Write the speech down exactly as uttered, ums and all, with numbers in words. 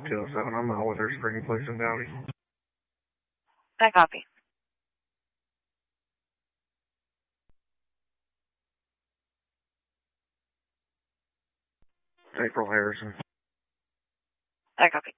two oh seven. I'm out with her spring place in Dowdy. I copy. April Harrison. I copy.